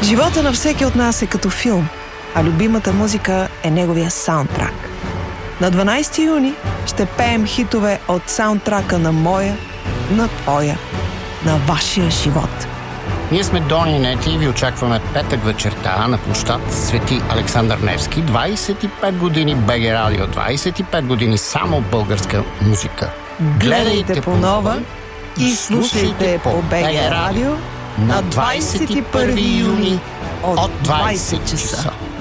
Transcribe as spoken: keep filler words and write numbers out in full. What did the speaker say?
Живота на всеки от нас е като филм, а любимата музика е неговия саундтрак. На дванайсети юни ще пеем хитове от саундтрака на моя, на твоя, на вашия живот. Ние сме Дони Нети и ви очакваме петък вечерта на площад Свети Александър Невски. двайсет и пет години БГ Радио, двайсет и пет години само българска музика. Гледайте по нова и слушайте по БГ Радио на двайсет и първи юни от двайсет часа.